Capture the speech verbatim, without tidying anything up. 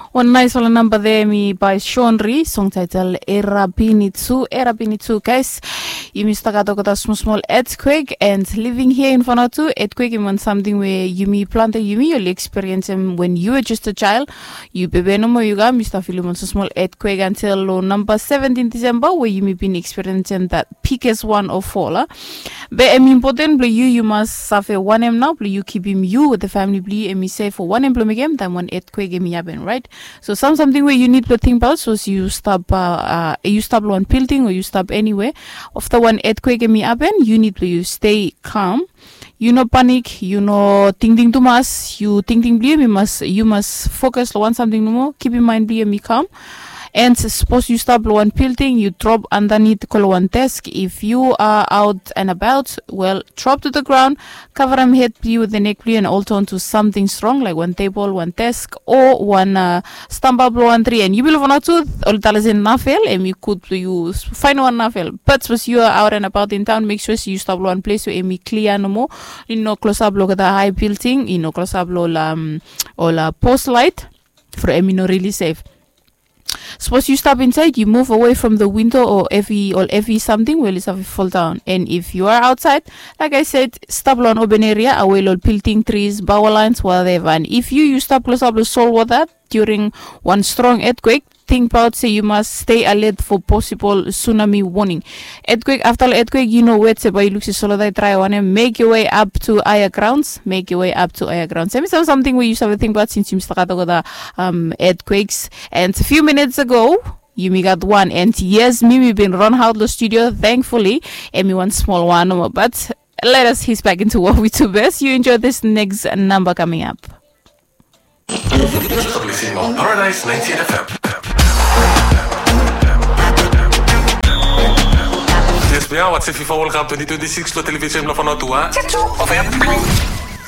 One nice one number there me by Sean Ree, song title Era Binitsu, Era Binitsu, guys. You must talk about a small small earthquake and living here in Vanuatu. Earthquake is something where you me plant you me you'll experience them when you were just a child. You baby no more you got Mister Philemon so small earthquake until uh, number seventeenth December where you may been experiencing that biggest one of fall. Huh? But um, important you you must suffer one M now, you keep him you with the family blue and me say for one employment game then one earthquake game happen, right? So some something where you need to think about so you stop uh, uh you stop one building or you stop anywhere. After one earthquake may happen, you need to you stay calm. You no panic, you no thinking too much, you thinking blame, you must you must focus on something no more. Keep in mind blame me calm. And suppose you stop one building, you drop underneath one desk. If you are out and about, well, drop to the ground, cover them head with the neck and hold on to something strong like one table, one desk, or one uh, stump up one tree. And you will want to all dollars in nafel, and you could you find one nafel. But suppose you are out and about in town, make sure you stop one place where you clear no more. You know, close up look at the high building, you know, close up all um all uh, post light for a no really safe. Suppose you stop inside, you move away from the window or every or every something will have fall down. And if you are outside, like I said, stop on open area, away all building trees, power lines, whatever. And if you you stop close up the soul water during one strong earthquake, think about say you must stay alert for possible tsunami warning. Earthquake after earthquake, you know where it's by looks solo that try one make your way up to higher grounds, make your way up to higher grounds. Maybe something we used to think about since you started with the um earthquakes. And a few minutes ago you me got one, and yes, me we been run out the studio thankfully, and me one small one, but let us he's back into what we do best. You enjoy this next number coming up. Paradise ninety F M. Yes, we are. What's if FIFA World Cup twenty twenty-six στο television πλαφωνό του, α?